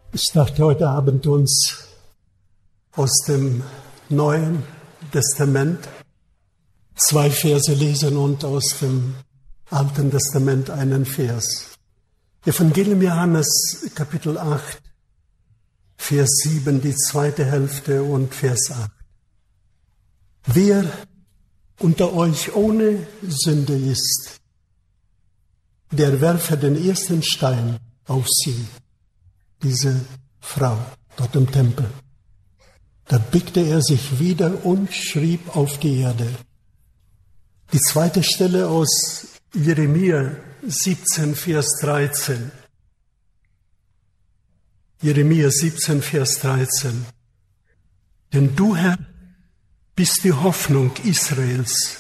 Ich dachte heute Abend uns aus dem Neuen Testament 2 Verse lesen und aus dem Alten Testament einen Vers. Evangelium Johannes, Kapitel 8, Vers 7, die zweite Hälfte und Vers 8. Wer unter euch ohne Sünde ist, der werfe den ersten Stein auf sie, diese Frau dort im Tempel. Da beugte er sich wieder und schrieb auf die Erde. Die zweite Stelle aus Jeremia 17, Vers 13. Jeremia 17, Vers 13. Denn du, Herr, bist die Hoffnung Israels